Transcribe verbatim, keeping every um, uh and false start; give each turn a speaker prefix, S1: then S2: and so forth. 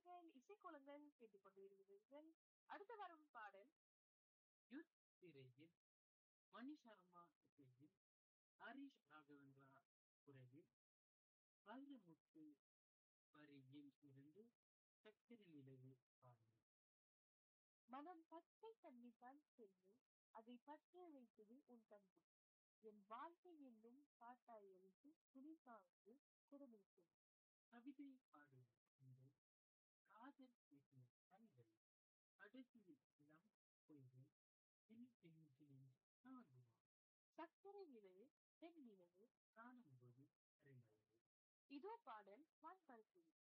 S1: நீங்கள் இசைக்கோலங்கள் கேட்டுக்கொண்டிருக்கிறீர்கள். அடுத்து வரும் பாடல்
S2: யுத் திரையில் மணி சர்மா இசையில் ஹரிஷ் ராகவேந்திரா குரலில் வைரமுத்து வரியில் இருந்து சக்கரை நிலவு பாடல்.
S1: மனம் பச்சை தண்ணித்தான் செல்லும், அதை பற்ற வைத்தது உன் கண்கள். என் வாழ்க்கை என்னும் காட்டாய் எழுத்து துணி சார்ந்து குரமிக்கும்.
S2: கவிதை பாடும் உங்கள் காதல் பேசும் கண்கள் கடைசியில் இளம் பொய்கள் என் பெண்ணில் தாங்குமா
S1: சர்க்கரை நிலவு பெண் நிலவு.
S2: காணும்போது அறிந்தது.
S1: இதோ பாடல் வான்பரப்பில்.